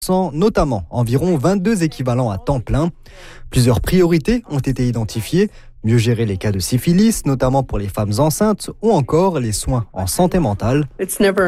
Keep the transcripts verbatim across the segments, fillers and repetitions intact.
notamment environ vingt-deux équivalents à temps plein. Plusieurs priorités ont été identifiées. Mieux gérer les cas de syphilis, notamment pour les femmes enceintes, ou encore les soins en santé mentale. Mais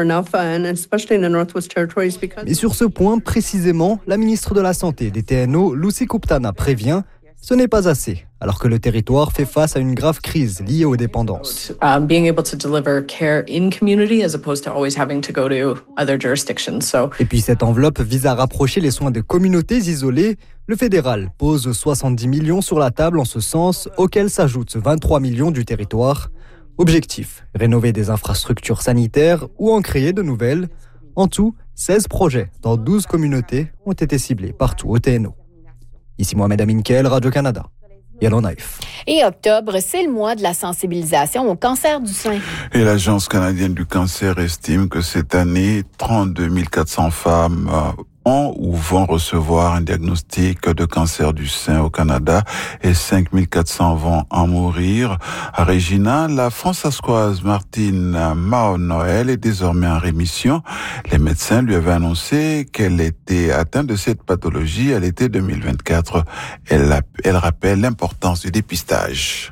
sur ce point, précisément, la ministre de la Santé des T N O, Lucy Kuptana, prévient « Ce n'est pas assez », alors que le territoire fait face à une grave crise liée aux dépendances. Um, being able to deliver care in community as opposed to always having to go to other jurisdictions. So... Et puis cette enveloppe vise à rapprocher les soins de communautés isolées. Le fédéral pose soixante-dix millions sur la table en ce sens, auxquels s'ajoutent vingt-trois millions du territoire. Objectif, rénover des infrastructures sanitaires ou en créer de nouvelles. En tout, seize projets dans douze communautés ont été ciblés partout au T N O. Ici Mohamed Aminkel, Radio-Canada. Yellowknife. Et octobre, c'est le mois de la sensibilisation au cancer du sein. Et l'Agence canadienne du cancer estime que cette année, trente-deux mille quatre cents femmes ont ou vont recevoir un diagnostic de cancer du sein au Canada et cinq mille quatre cents vont en mourir. À Regina, la françaiscoise Martine Mahon-Noël est désormais en rémission. Les médecins lui avaient annoncé qu'elle était atteinte de cette pathologie à l'été deux mille vingt-quatre. Elle, elle rappelle l'importance du dépistage.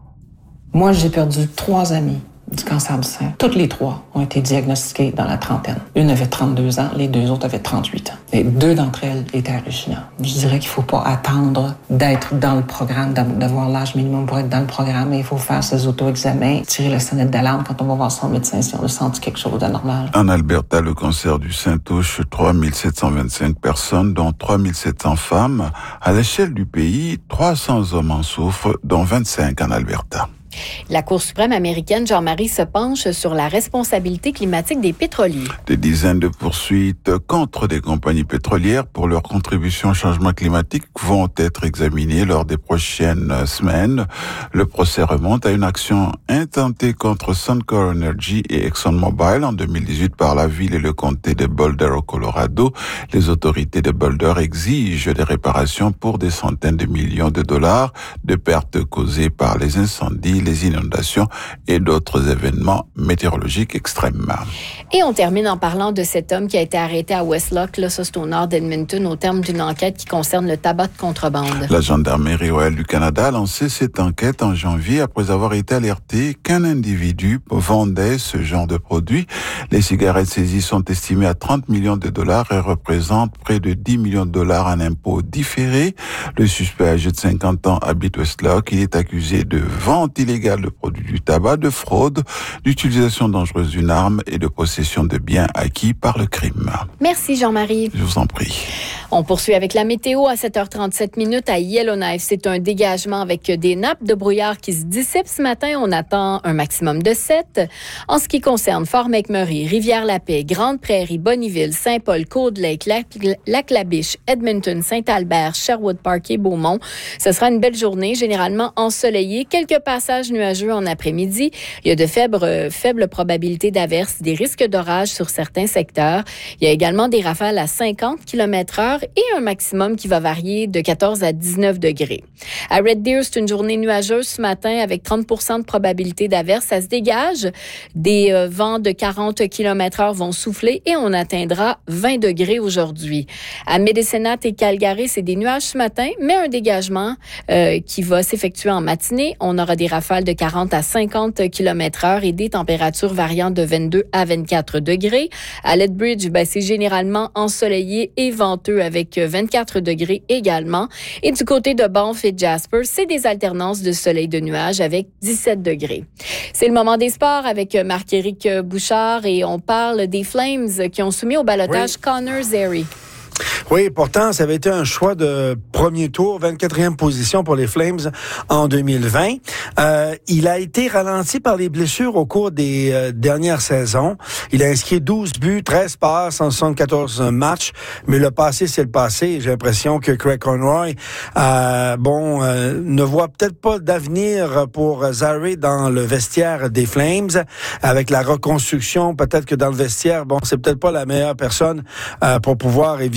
Moi, j'ai perdu trois amis du cancer du sein. Toutes les trois ont été diagnostiquées dans la trentaine. Une avait trente-deux ans, les deux autres avaient trente-huit ans. Et deux d'entre elles étaient à Regina. Je dirais qu'il ne faut pas attendre d'être dans le programme, d'avoir l'âge minimum pour être dans le programme. Il faut faire ses auto-examens, tirer la sonnette d'alarme quand on va voir son médecin si on a senti quelque chose d'anormal. En Alberta, le cancer du sein touche trois mille sept cent vingt-cinq personnes, dont trois mille sept cents femmes. À l'échelle du pays, trois cents hommes en souffrent, dont vingt-cinq en Alberta. La Cour suprême américaine, Jean-Marie, se penche sur la responsabilité climatique des pétroliers. Des dizaines de poursuites contre des compagnies pétrolières pour leur contribution au changement climatique vont être examinées lors des prochaines semaines. Le procès remonte à une action intentée contre Suncor Energy et ExxonMobil en deux mille dix-huit par la ville et le comté de Boulder au Colorado. Les autorités de Boulder exigent des réparations pour des centaines de millions de dollars de pertes causées par les incendies, les inondations et d'autres événements météorologiques extrêmes. Et on termine en parlant de cet homme qui a été arrêté à Westlock, là, ça c'est au nord d'Edmonton, au terme d'une enquête qui concerne le tabac de contrebande. La Gendarmerie royale du Canada a lancé cette enquête en janvier après avoir été alerté qu'un individu vendait ce genre de produit. Les cigarettes saisies sont estimées à trente millions de dollars et représentent près de dix millions de dollars en impôts différés. Le suspect âgé de cinquante ans habite Westlock. Il est accusé de vente illégale de produits du tabac, de fraude, d'utilisation dangereuse d'une arme et de possession de biens acquis par le crime. Merci Jean-Marie. Je vous en prie. On poursuit avec la météo à sept heures trente-sept minutes à Yellowknife. C'est un dégagement avec des nappes de brouillard qui se dissipent ce matin. On attend un maximum de sept. En ce qui concerne Fort-McMurray, Rivière-la-Paix, Grande-Prairie, Bonnyville, Saint-Paul, Cold-Lake, Lac-la-Biche, Edmonton, Saint-Albert, Sherwood Park et Beaumont, ce sera une belle journée, généralement ensoleillée. Quelques passages nuageux en après-midi. Il y a de faibles, faibles probabilités d'averses, des risques d'orage sur certains secteurs. Il y a également des rafales à cinquante kilomètres heure et un maximum qui va varier de quatorze à dix-neuf degrés. À Red Deer, c'est une journée nuageuse ce matin avec trente pour cent de probabilité d'averse. Ça se dégage. Des euh, vents de quarante kilomètres heure vont souffler et on atteindra vingt degrés aujourd'hui. À Medicine Hat et Calgary, c'est des nuages ce matin, mais un dégagement euh, qui va s'effectuer en matinée. On aura des rafales de quarante à cinquante kilomètres heure et des températures variant de vingt-deux à vingt-quatre degrés. À Lethbridge, ben, c'est généralement ensoleillé et venteux avec vingt-quatre degrés également. Et du côté de Banff et Jasper, c'est des alternances de soleil de nuages avec dix-sept degrés. C'est le moment des sports avec Marc-Éric Bouchard et on parle des Flames qui ont soumis au ballottage oui. Connor Zary. Oui, pourtant, ça avait été un choix de premier tour, vingt-quatrième position pour les Flames en deux mille vingt. Euh, il a été ralenti par les blessures au cours des euh, dernières saisons. Il a inscrit douze buts, treize passes en soixante-quatorze matchs, mais le passé, c'est le passé. J'ai l'impression que Craig Conroy, euh, bon, euh, ne voit peut-être pas d'avenir pour Zary dans le vestiaire des Flames. Avec la reconstruction, peut-être que dans le vestiaire, bon, c'est peut-être pas la meilleure personne euh, pour pouvoir évi-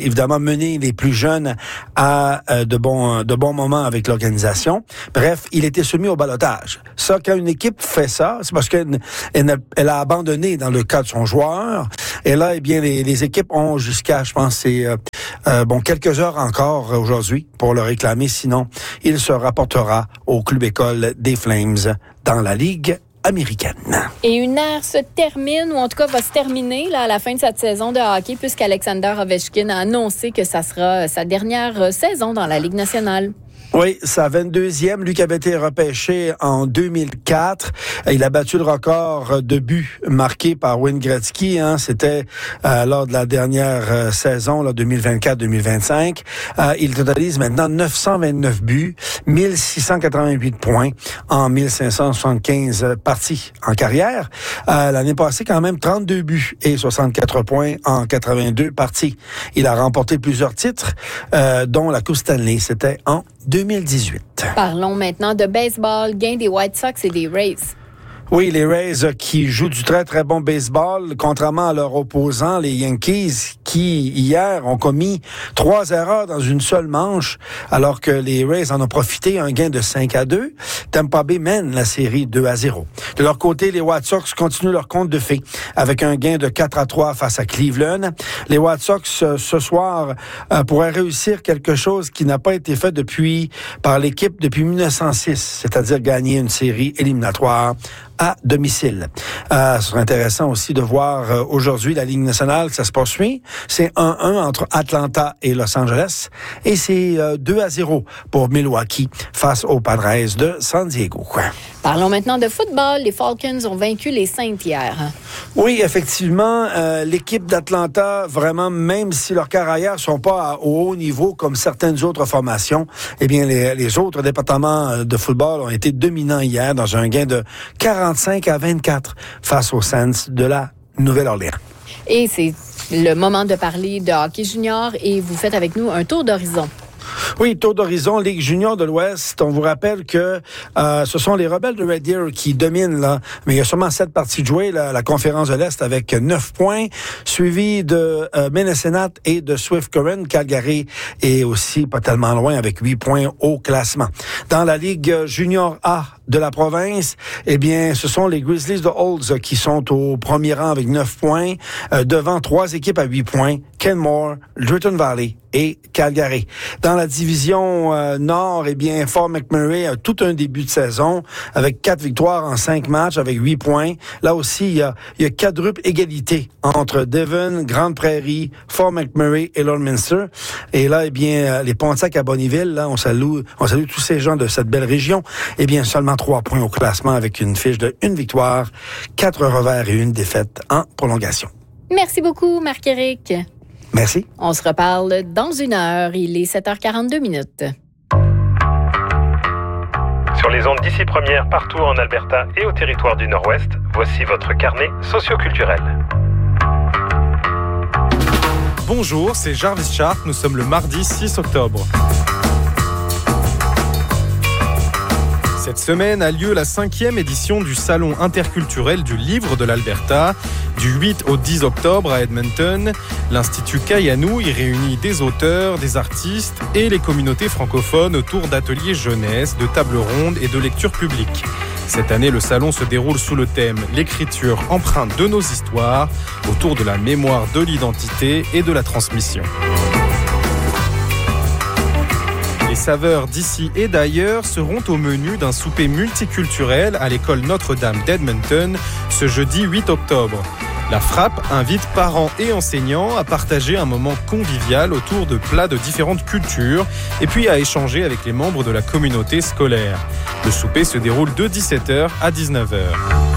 évidemment mené les plus jeunes à euh, de bons de bons moments avec l'organisation. Bref, il était soumis au ballottage. Ça, quand une équipe fait ça, c'est parce qu'elle elle, elle a abandonné dans le cas de son joueur. Et là, eh bien, les, les équipes ont jusqu'à, je pense, c'est euh, euh, bon quelques heures encore aujourd'hui pour le réclamer. Sinon, il se rapportera au club école des Flames dans la Ligue américaine. Et une ère se termine, ou en tout cas va se terminer là, à la fin de cette saison de hockey, puisqu'Alexander Ovechkin a annoncé que ça sera sa dernière saison dans la Ligue nationale. Oui, sa vingt-deuxième, lui qui avait été repêché en deux mille quatre. Il a battu le record de buts marqués par Wayne Gretzky. Hein. C'était euh, lors de la dernière euh, saison, là, deux mille vingt-quatre deux mille vingt-cinq. Euh, il totalise maintenant neuf cent vingt-neuf buts, mille six cent quatre-vingt-huit points en mille cinq cent soixante-quinze parties en carrière. Euh, l'année passée, quand même, trente-deux buts et soixante-quatre points en quatre-vingt-deux parties. Il a remporté plusieurs titres, euh, dont la Coupe Stanley. C'était en deux mille dix-huit. Parlons maintenant de baseball, gain des White Sox et des Rays. Oui, les Rays qui jouent du très, très bon baseball, contrairement à leurs opposants, les Yankees, qui, hier, ont commis trois erreurs dans une seule manche, alors que les Rays en ont profité, un gain de cinq à deux. Tampa Bay mène la série deux à zéro. De leur côté, les White Sox continuent leur conte de fées, avec un gain de quatre à trois face à Cleveland. Les White Sox, ce soir, euh, pourraient réussir quelque chose qui n'a pas été fait depuis, par l'équipe depuis mille neuf cent six, c'est-à-dire gagner une série éliminatoire à domicile. Euh, ce serait intéressant aussi de voir euh, aujourd'hui la Ligue nationale, que ça se poursuit. C'est un un entre Atlanta et Los Angeles et c'est euh, deux à zéro pour Milwaukee face aux Padres de San Diego. Parlons maintenant de football. Les Falcons ont vaincu les Saints hier. Oui, effectivement, euh, l'équipe d'Atlanta, vraiment, même si leurs carrières sont pas à, au haut niveau comme certaines autres formations, eh bien, les, les autres départements de football ont été dominants hier dans un gain de quarante-cinq à vingt-quatre face aux Saints de la Nouvelle-Orléans. Et c'est le moment de parler de hockey junior et vous faites avec nous un tour d'horizon. Oui, tour d'horizon, Ligue junior de l'Ouest. On vous rappelle que euh, ce sont les Rebelles de Red Deer qui dominent, là, mais il y a seulement sept parties de jouer, là, la conférence de l'Est avec neuf points, suivi de euh, Ménécénat et de Swift Current. Calgary est aussi pas tellement loin avec huit points au classement. Dans la Ligue junior A de la province, eh bien, ce sont les Grizzlies de Olds qui sont au premier rang avec neuf points, euh, devant trois équipes à huit points, Kenmore, Drayton Valley et Calgary. Dans la division euh, Nord, eh bien, Fort McMurray a tout un début de saison avec quatre victoires en cinq matchs avec huit points. Là aussi, il y a, il y a quadruple égalité entre Devon, Grande Prairie, Fort McMurray et Lloydminster. Et là, eh bien, les Pontiac à Bonneville, là, on salue, on salue tous ces gens de cette belle région. Eh bien, seulement trois points au classement avec une fiche de une victoire, quatre revers et une défaite en prolongation. Merci beaucoup, Marc-Éric. Merci. On se reparle dans une heure. Il est sept heures quarante-deux minutes. Sur les ondes d'ici première, partout en Alberta et au territoire du Nord-Ouest, voici votre carnet socioculturel. Bonjour, c'est Jarvis Sharp. Nous sommes le mardi six octobre. Cette semaine a lieu la cinquième édition du Salon interculturel du livre de l'Alberta. Du huit au dix octobre à Edmonton, l'Institut Kayanou y réunit des auteurs, des artistes et les communautés francophones autour d'ateliers jeunesse, de tables rondes et de lectures publiques. Cette année, le salon se déroule sous le thème « L'écriture empreinte de nos histoires » autour de la mémoire de l'identité et de la transmission. Les saveurs d'ici et d'ailleurs seront au menu d'un souper multiculturel à l'école Notre-Dame d'Edmonton ce jeudi huit octobre. La Frappe invite parents et enseignants à partager un moment convivial autour de plats de différentes cultures et puis à échanger avec les membres de la communauté scolaire. Le souper se déroule de dix-sept heures à dix-neuf heures.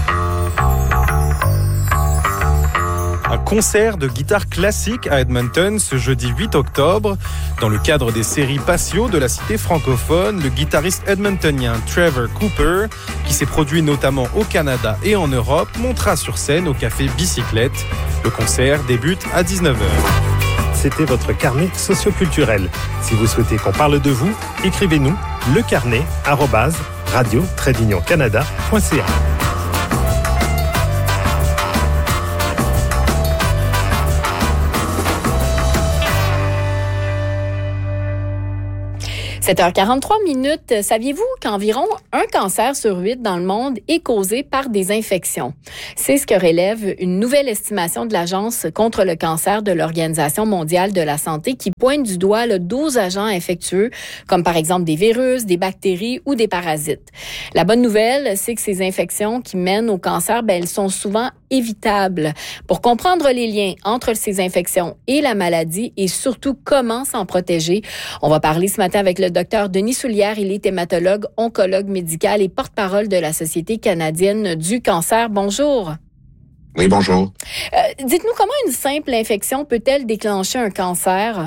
Un concert de guitare classique à Edmonton ce jeudi huit octobre. Dans le cadre des séries Patio de la cité francophone, le guitariste edmontonien Trevor Cooper, qui s'est produit notamment au Canada et en Europe, montera sur scène au café Bicyclette. Le concert débute à dix-neuf heures. C'était votre carnet socioculturel. Si vous souhaitez qu'on parle de vous, écrivez-nous lecarnet arobase radio tiret d'union canada point c a. sept heures quarante-trois minutes. Saviez-vous qu'environ un cancer sur huit dans le monde est causé par des infections? C'est ce que relève une nouvelle estimation de l'Agence contre le cancer de l'Organisation mondiale de la santé qui pointe du doigt là, douze agents infectieux, comme par exemple des virus, des bactéries ou des parasites. La bonne nouvelle, c'est que ces infections qui mènent au cancer, ben, elles sont souvent évitables. Pour comprendre les liens entre ces infections et la maladie et surtout comment s'en protéger, on va parler ce matin avec le docteur Denis Soulière. Il est hématologue, oncologue médical et porte-parole de la Société canadienne du cancer. Bonjour. Oui, bonjour. Euh, dites-nous comment une simple infection peut-elle déclencher un cancer?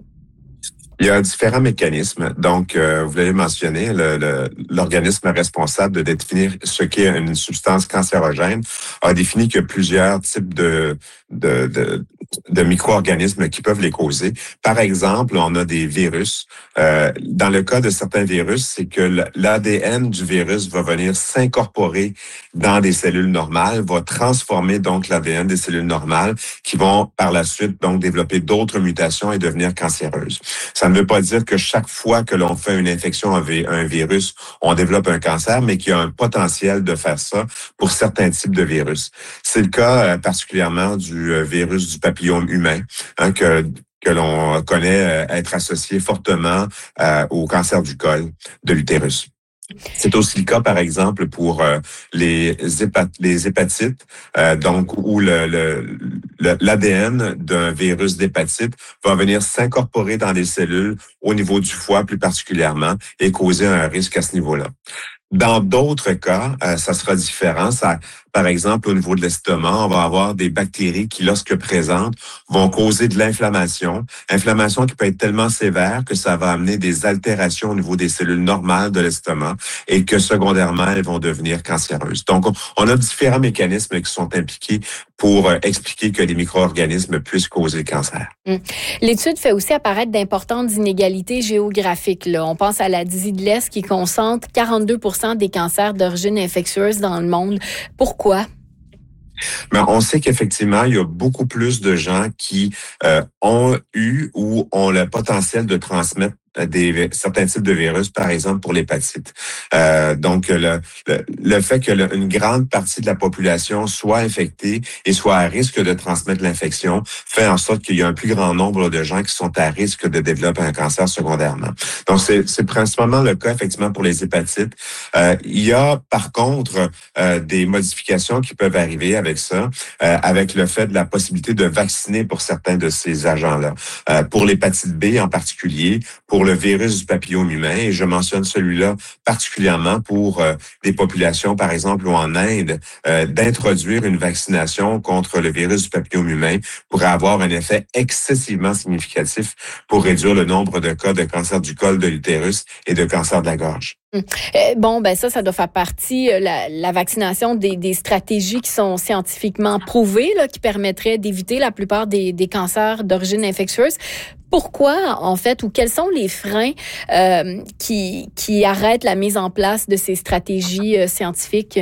Il y a différents mécanismes. Donc, euh, vous l'avez mentionné, le, le, l'organisme responsable de définir ce qu'est une substance cancérogène a défini qu'il y a plusieurs types de, de, de, de micro-organismes qui peuvent les causer. Par exemple, on a des virus. Euh, dans le cas de certains virus, c'est que l'A D N du virus va venir s'incorporer dans des cellules normales, va transformer donc l'A D N des cellules normales qui vont par la suite donc développer d'autres mutations et devenir cancéreuses. Ça ne veut pas dire que chaque fois que l'on fait une infection avec un virus, on développe un cancer, mais qu'il y a un potentiel de faire ça pour certains types de virus. C'est le cas euh, particulièrement du euh, virus du papillome humain, hein, que que l'on connaît euh, être associé fortement euh, au cancer du col de l'utérus. C'est aussi le cas, par exemple, pour euh, les, hépat- les hépatites, euh, donc où le, le, le, l'A D N d'un virus d'hépatite va venir s'incorporer dans les cellules au niveau du foie plus particulièrement et causer un risque à ce niveau-là. Dans d'autres cas, euh, ça sera différent. Ça, par exemple, au niveau de l'estomac, on va avoir des bactéries qui, lorsque présentes, vont causer de l'inflammation. Inflammation qui peut être tellement sévère que ça va amener des altérations au niveau des cellules normales de l'estomac et que, secondairement, elles vont devenir cancéreuses. Donc, on a différents mécanismes qui sont impliqués pour euh, expliquer que les micro-organismes puissent causer le cancer. Hum. L'étude fait aussi apparaître d'importantes inégalités géographiques. Là. On pense à la d'Asie de l'Est qui concentre quarante-deux pour cent des cancers d'origine infectieuse dans le monde. Pourquoi? Mais on sait qu'effectivement, il y a beaucoup plus de gens qui euh, ont eu ou ont le potentiel de transmettre des certains types de virus, par exemple pour l'hépatite. Euh, donc, le, le, le fait que le, une grande partie de la population soit infectée et soit à risque de transmettre l'infection fait en sorte qu'il y a un plus grand nombre de gens qui sont à risque de développer un cancer secondairement. Donc, c'est, c'est principalement le cas, effectivement, pour les hépatites. Euh, il y a, par contre, euh, des modifications qui peuvent arriver avec ça, euh, avec le fait de la possibilité de vacciner pour certains de ces agents-là. Euh, pour l'hépatite B en particulier, pour le virus du papillome humain, et je mentionne celui-là particulièrement pour euh, des populations, par exemple, ou en Inde, euh, d'introduire une vaccination contre le virus du papillome humain pourrait avoir un effet excessivement significatif pour réduire le nombre de cas de cancer du col de l'utérus et de cancer de la gorge. Hum. Euh, bon, ben ça, ça doit faire partie, euh, la, la vaccination, des, des stratégies qui sont scientifiquement prouvées, là, qui permettraient d'éviter la plupart des, des cancers d'origine infectieuse. Pourquoi, en fait, ou quels sont les freins euh, qui, qui arrêtent la mise en place de ces stratégies euh, scientifiques?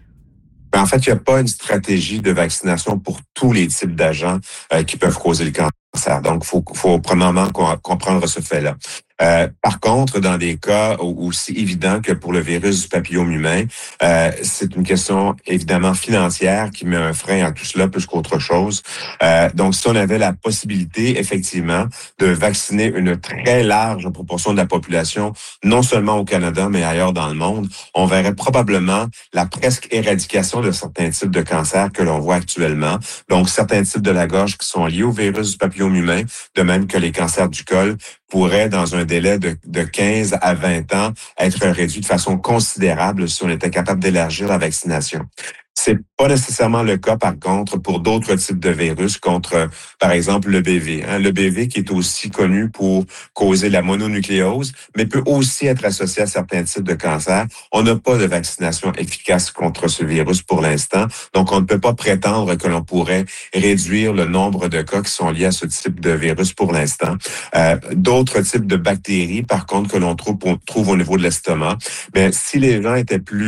Ben, en fait, il n'y a pas une stratégie de vaccination pour tous les types d'agents euh, qui peuvent causer le cancer. Donc, il faut, faut premièrement comprendre ce fait-là. Euh, par contre, dans des cas aussi évidents que pour le virus du papillome humain, euh, c'est une question évidemment financière qui met un frein à tout cela plus qu'autre chose. Euh, donc, si on avait la possibilité, effectivement, de vacciner une très large proportion de la population, non seulement au Canada, mais ailleurs dans le monde, on verrait probablement la presque éradication de certains types de cancers que l'on voit actuellement. Donc, certains types de la gorge qui sont liés au virus du papillome humain, de même que les cancers du col, pourraient, dans un délai de, de quinze à vingt ans, être réduits de façon considérable si on était capable d'élargir la vaccination. C'est pas nécessairement le cas, par contre, pour d'autres types de virus, contre, par exemple, le B V. Hein, le B V qui est aussi connu pour causer la mononucléose, mais peut aussi être associé à certains types de cancers. On n'a pas de vaccination efficace contre ce virus pour l'instant, donc on ne peut pas prétendre que l'on pourrait réduire le nombre de cas qui sont liés à ce type de virus pour l'instant. Euh, d'autres types de bactéries, par contre, que l'on trouve, on trouve au niveau de l'estomac, mais si les gens étaient plus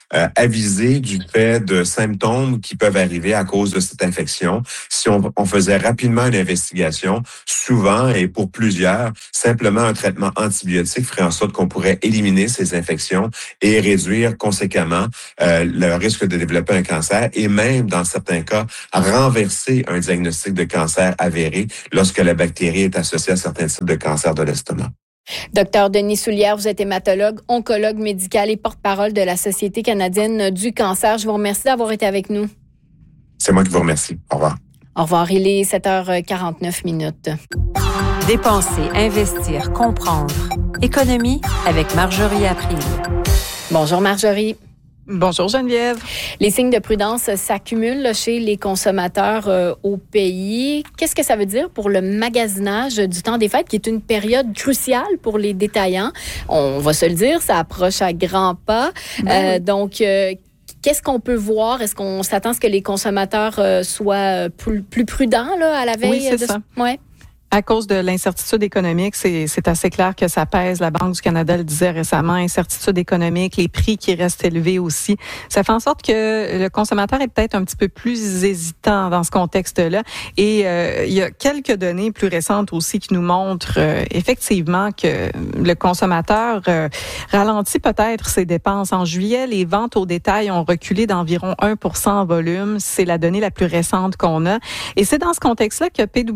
euh, aviser du fait de symptômes qui peuvent arriver à cause de cette infection. Si on, on faisait rapidement une investigation, souvent et pour plusieurs, simplement un traitement antibiotique ferait en sorte qu'on pourrait éliminer ces infections et réduire conséquemment euh, le risque de développer un cancer et même, dans certains cas, renverser un diagnostic de cancer avéré lorsque la bactérie est associée à certains types de cancers de l'estomac. Docteur Denis Soulière, vous êtes hématologue, oncologue médical et porte-parole de la Société canadienne du cancer. Je vous remercie d'avoir été avec nous. C'est moi qui vous remercie. Au revoir. Au revoir. Il est sept heures quarante-neuf minutes. Dépenser, investir, comprendre. Économie avec Marjorie April. Bonjour Marjorie. Bonjour Geneviève. Les signes de prudence s'accumulent chez les consommateurs euh, au pays. Qu'est-ce que ça veut dire pour le magasinage du temps des fêtes, qui est une période cruciale pour les détaillants? On va se le dire, ça approche à grands pas. Ben euh, oui. Donc, euh, qu'est-ce qu'on peut voir? Est-ce qu'on s'attend à ce que les consommateurs euh, soient plus, plus prudents là, à la veille? Oui, c'est de... ça. Ouais. À cause de l'incertitude économique, c'est, c'est assez clair que ça pèse. La Banque du Canada le disait récemment, incertitude économique, les prix qui restent élevés aussi. Ça fait en sorte que le consommateur est peut-être un petit peu plus hésitant dans ce contexte-là. Et euh, il y a quelques données plus récentes aussi qui nous montrent euh, effectivement que le consommateur euh, ralentit peut-être ses dépenses. En juillet, les ventes au détail ont reculé d'environ un pour cent en volume. C'est la donnée la plus récente qu'on a. Et c'est dans ce contexte-là que P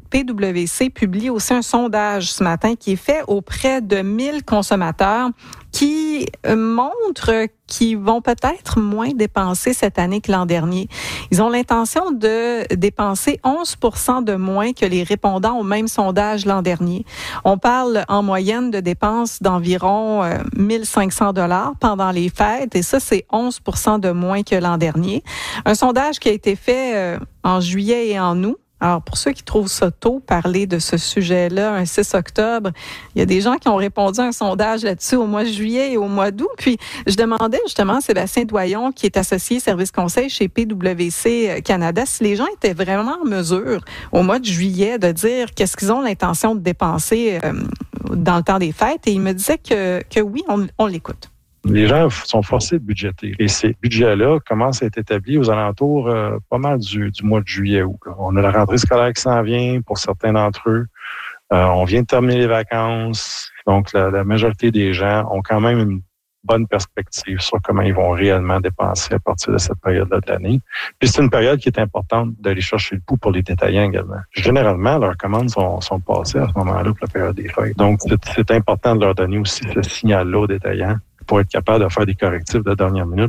W C publie aussi un sondage ce matin qui est fait auprès de mille consommateurs qui montrent qu'ils vont peut-être moins dépenser cette année que l'an dernier. Ils ont l'intention de dépenser onze pour cent de moins que les répondants au même sondage l'an dernier. On parle en moyenne de dépenses d'environ euh, mille cinq cents dollars pendant les fêtes et ça, c'est onze pour cent de moins que l'an dernier. Un sondage qui a été fait euh, en juillet et en août. Alors, pour ceux qui trouvent ça tôt, parler de ce sujet-là, un six octobre, il y a des gens qui ont répondu à un sondage là-dessus au mois de juillet et au mois d'août. Puis, je demandais justement à Sébastien Doyon, qui est associé service conseil chez P W C Canada, si les gens étaient vraiment en mesure, au mois de juillet, de dire qu'est-ce qu'ils ont l'intention de dépenser euh, dans le temps des fêtes. Et il me disait que, que oui, on, on l'écoute. Les gens sont forcés de budgéter. Et ces budgets-là commencent à être établis aux alentours euh, pas mal du, du mois de juillet-août. On a la rentrée scolaire qui s'en vient pour certains d'entre eux. Euh, on vient de terminer les vacances. Donc, la, la majorité des gens ont quand même une bonne perspective sur comment ils vont réellement dépenser à partir de cette période-là de l'année. Puis c'est une période qui est importante d'aller chercher le pouls pour les détaillants également. Généralement, leurs commandes sont, sont passées à ce moment-là pour la période des fêtes. Donc, c'est, c'est important de leur donner aussi ce signal-là aux détaillants pour être capable de faire des correctifs de dernière minute.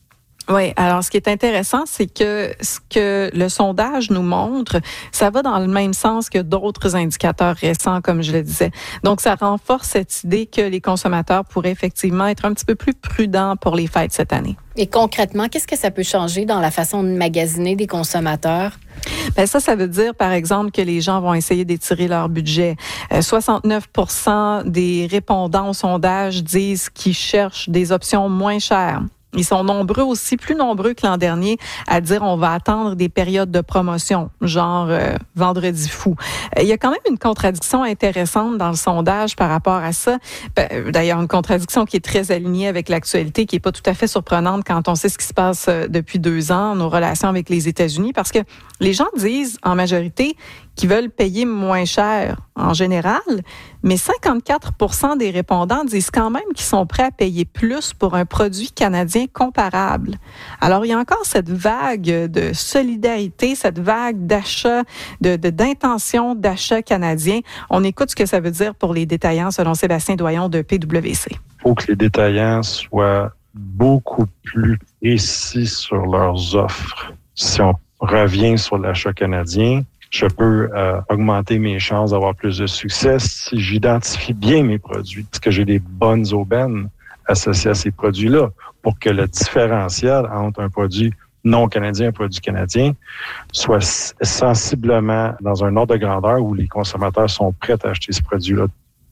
Oui, alors ce qui est intéressant, c'est que ce que le sondage nous montre, ça va dans le même sens que d'autres indicateurs récents, comme je le disais. Donc, ça renforce cette idée que les consommateurs pourraient effectivement être un petit peu plus prudents pour les fêtes cette année. Et concrètement, qu'est-ce que ça peut changer dans la façon de magasiner des consommateurs? Ben ça, ça veut dire, par exemple, que les gens vont essayer d'étirer leur budget. Euh, soixante-neuf pour cent des répondants au sondage disent qu'ils cherchent des options moins chères. Ils sont nombreux aussi, plus nombreux que l'an dernier, à dire on va attendre des périodes de promotion, genre euh, Vendredi fou. Euh, il y a quand même une contradiction intéressante dans le sondage par rapport à ça. Ben, d'ailleurs, une contradiction qui est très alignée avec l'actualité, qui est pas tout à fait surprenante quand on sait ce qui se passe euh, depuis deux ans, nos relations avec les États-Unis, parce que les gens disent en majorité qu'ils veulent payer moins cher en général, mais cinquante-quatre pour cent des répondants disent quand même qu'ils sont prêts à payer plus pour un produit canadien comparable. Alors, il y a encore cette vague de solidarité, cette vague d'achat, de, de, d'intention d'achat canadien. On écoute ce que ça veut dire pour les détaillants, selon Sébastien Doyon de P W C. Il faut que les détaillants soient beaucoup plus précis sur leurs offres. Si on revient sur l'achat canadien, je peux euh, augmenter mes chances d'avoir plus de succès si j'identifie bien mes produits, parce que j'ai des bonnes aubaines associées à ces produits-là, pour que le différentiel entre un produit non canadien et un produit canadien soit sensiblement dans un ordre de grandeur où les consommateurs sont prêts à acheter ce produit-là.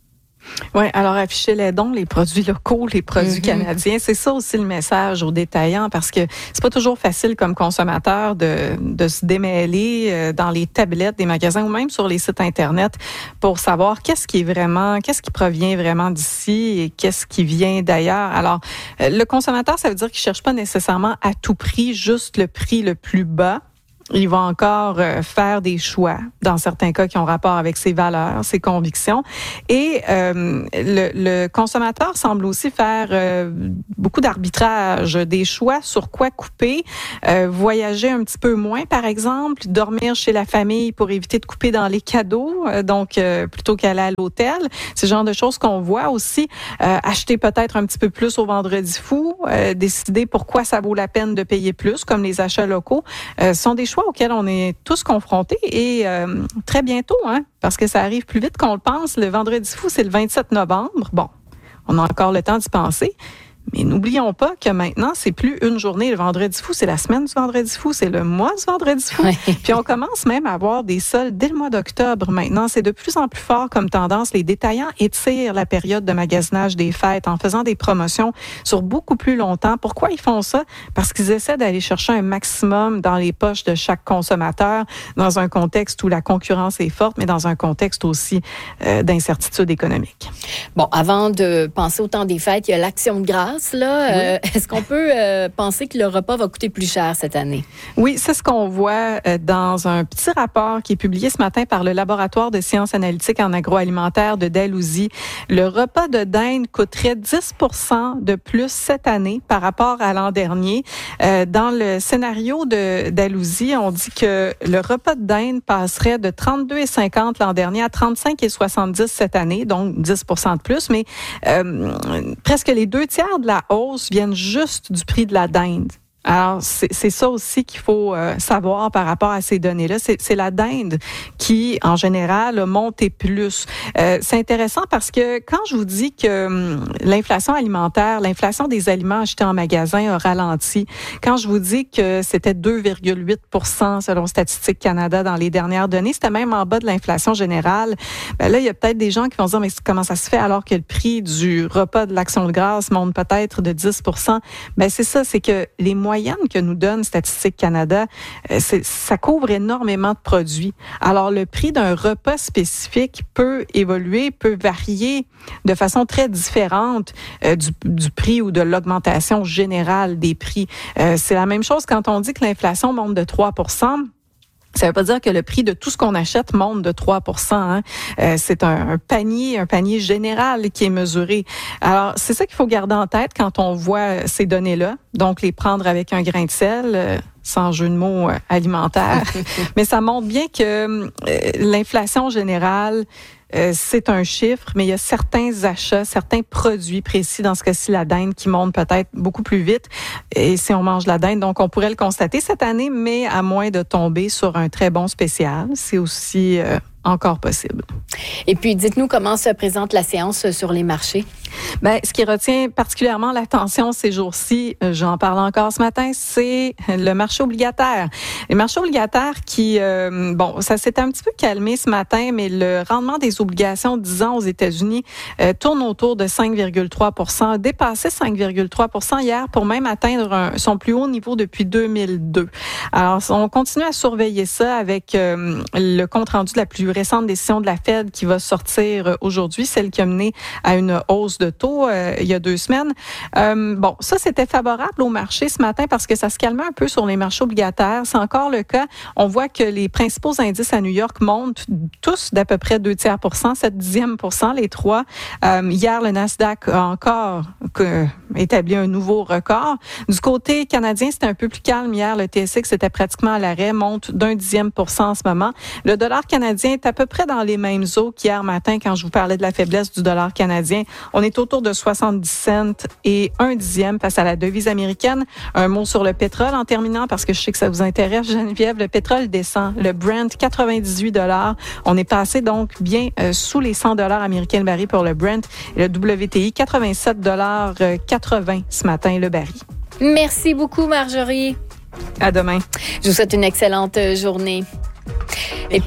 Oui, alors afficher les dons, les produits locaux, les produits mm-hmm. canadiens, c'est ça aussi le message aux détaillants parce que c'est pas toujours facile comme consommateur de, de se démêler dans les tablettes des magasins ou même sur les sites Internet pour savoir qu'est-ce qui est vraiment, qu'est-ce qui provient vraiment d'ici et qu'est-ce qui vient d'ailleurs. Alors, le consommateur, ça veut dire qu'il cherche pas nécessairement à tout prix juste le prix le plus bas. Il va encore euh, faire des choix, dans certains cas qui ont rapport avec ses valeurs, ses convictions. Et euh, le, le consommateur semble aussi faire euh, beaucoup d'arbitrage, des choix sur quoi couper, euh, voyager un petit peu moins, par exemple, dormir chez la famille pour éviter de couper dans les cadeaux, euh, donc euh, plutôt qu'aller à l'hôtel. C'est le genre de choses qu'on voit aussi. Euh, acheter peut-être un petit peu plus au Vendredi fou, euh, décider pourquoi ça vaut la peine de payer plus, comme les achats locaux, euh, sont des choix auxquels on est tous confrontés et euh, très bientôt, hein, parce que ça arrive plus vite qu'on le pense. Le Vendredi fou, c'est le vingt-sept novembre. Bon, on a encore le temps d'y penser. Mais n'oublions pas que maintenant, c'est plus une journée le Vendredi fou, c'est la semaine du Vendredi fou, c'est le mois du Vendredi fou. Oui. Puis on commence même à avoir des soldes dès le mois d'octobre maintenant. C'est de plus en plus fort comme tendance. Les détaillants étirent la période de magasinage des fêtes en faisant des promotions sur beaucoup plus longtemps. Pourquoi ils font ça? Parce qu'ils essaient d'aller chercher un maximum dans les poches de chaque consommateur dans un contexte où la concurrence est forte, mais dans un contexte aussi euh, d'incertitude économique. Bon, avant de penser au temps des fêtes, il y a l'Action de grâce. Là, oui. euh, est-ce qu'on peut euh, penser que le repas va coûter plus cher cette année? Oui, c'est ce qu'on voit euh, dans un petit rapport qui est publié ce matin par le Laboratoire de sciences analytiques en agroalimentaire de Dalhousie. Le repas de dinde coûterait dix pour cent de plus cette année par rapport à l'an dernier. Euh, dans le scénario de Dalhousie, on dit que le repas de dinde passerait de trente-deux virgule cinquante l'an dernier à trente-cinq virgule soixante-dix cette année, donc dix pour cent de plus, mais euh, presque les deux tiers de la hausse viennent juste du prix de la dinde. Alors, c'est, c'est ça aussi qu'il faut euh, savoir par rapport à ces données-là. C'est, c'est la dinde qui, en général, a monté plus. Euh, c'est intéressant parce que quand je vous dis que hum, l'inflation alimentaire, l'inflation des aliments achetés en magasin a ralenti, quand je vous dis que c'était deux virgule huit pour cent selon Statistique Canada dans les dernières données, c'était même en bas de l'inflation générale, ben là, il y a peut-être des gens qui vont se dire, mais comment ça se fait alors que le prix du repas de l'Action de grâce monte peut-être de dix pour cent? Ben c'est ça, c'est que les moyens que nous donne Statistique Canada, c'est, ça couvre énormément de produits. Alors, le prix d'un repas spécifique peut évoluer, peut varier de façon très différente euh, du, du prix ou de l'augmentation générale des prix. Euh, c'est la même chose quand on dit que l'inflation monte de trois pour cent. Ça ne veut pas dire que le prix de tout ce qu'on achète monte de trois pour cent. Hein. Euh, c'est un, un panier, un panier général qui est mesuré. Alors, c'est ça qu'il faut garder en tête quand on voit ces données-là. Donc, les prendre avec un grain de sel, euh, sans jeu de mots euh, alimentaire. Mais ça montre bien que euh, l'inflation générale, Euh, c'est un chiffre, mais il y a certains achats, certains produits précis, dans ce cas-ci la dinde, qui montent peut-être beaucoup plus vite. Et si on mange la dinde, donc on pourrait le constater cette année, mais à moins de tomber sur un très bon spécial, c'est aussi euh, encore possible. Et puis, dites-nous comment se présente la séance sur les marchés. Ben, ce qui retient particulièrement l'attention ces jours-ci, j'en parle encore ce matin, c'est le marché obligataire. Les marchés obligataires qui, euh, bon, ça s'est un petit peu calmé ce matin, mais le rendement des obligations dix ans aux États-Unis euh, tourne autour de cinq virgule trois pour cent, a dépassé cinq virgule trois pour cent hier pour même atteindre un, son plus haut niveau depuis deux mille deux. Alors, on continue à surveiller ça avec euh, le compte-rendu de la plus récente décision de la Fed qui va sortir aujourd'hui, celle qui a mené à une hausse de taux euh, il y a deux semaines. Euh, bon, ça, c'était favorable au marché ce matin parce que ça se calmait un peu sur les marchés obligataires. C'est encore le cas. On voit que les principaux indices à New York montent tous d'à peu près deux tiers pour cent, sept dixièmes pour cent, les trois. Euh, hier, le Nasdaq a encore que, établi un nouveau record. Du côté canadien, c'était un peu plus calme hier. Le T S X était pratiquement à l'arrêt, monte d'un dixième pour cent en ce moment. Le dollar canadien est à peu près dans les mêmes eaux qu'hier matin quand je vous parlais de la faiblesse du dollar canadien. On est autour de soixante-dix cents et un dixième face à la devise américaine. Un mot sur le pétrole en terminant parce que je sais que ça vous intéresse, Geneviève. Le pétrole descend. Le Brent, quatre-vingt-dix-huit dollars. On est passé donc bien euh, sous les cent dollars américains le baril pour le Brent. Et le W T I, quatre-vingt-sept dollars quatre-vingts ce matin le baril. Merci beaucoup, Marjorie. À demain. Je vous souhaite une excellente journée. Et puis,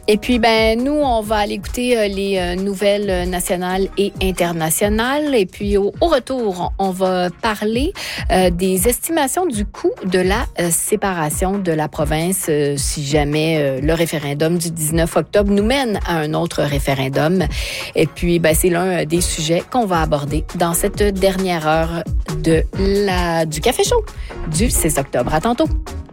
Et puis, ben, nous, on va aller écouter euh, les euh, nouvelles nationales et internationales. Et puis, au, au retour, on va parler euh, des estimations du coût de la euh, séparation de la province euh, si jamais euh, le référendum du dix-neuf octobre nous mène à un autre référendum. Et puis, ben, c'est l'un des sujets qu'on va aborder dans cette dernière heure de la, du Café Chaud du six octobre. À tantôt.